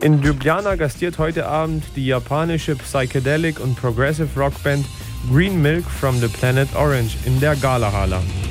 In Ljubljana gastiert heute Abend die japanische Psychedelic und Progressive Rockband Green Milk from the Planet Orange in der Galahala.